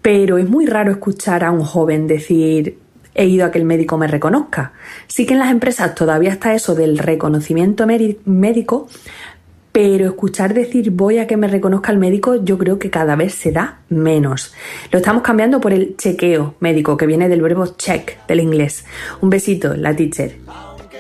pero es muy raro escuchar a un joven decir he ido a que el médico me reconozca. Sí que en las empresas todavía está eso del reconocimiento médico, pero escuchar decir voy a que me reconozca el médico yo creo que cada vez se da menos. Lo estamos cambiando por el chequeo médico, que viene del verbo check del inglés. Un besito, la teacher.